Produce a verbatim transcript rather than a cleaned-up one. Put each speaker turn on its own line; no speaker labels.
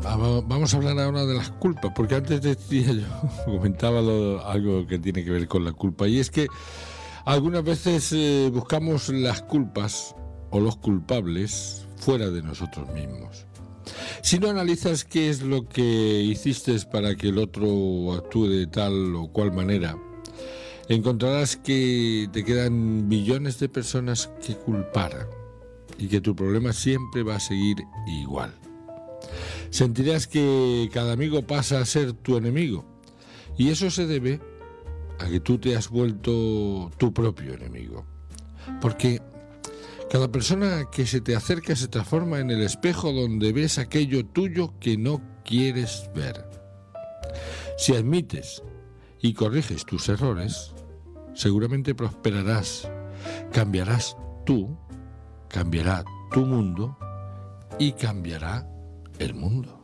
Vamos a hablar ahora de las culpas, porque antes decía yo, comentaba lo, algo que tiene que ver con la culpa, y es que algunas veces eh, buscamos las culpas o los culpables fuera de nosotros mismos. Si no analizas qué es lo que hiciste para que el otro actúe de tal o cual manera, encontrarás que te quedan millones de personas que culpar y que tu problema siempre va a seguir igual. Sentirás que cada amigo pasa a ser tu enemigo, y eso se debe a que tú te has vuelto tu propio enemigo. Porque cada persona que se te acerca se transforma en el espejo donde ves aquello tuyo que no quieres ver. Si admites y corriges tus errores, seguramente prosperarás, cambiarás tú, cambiará tu mundo y cambiará el mundo.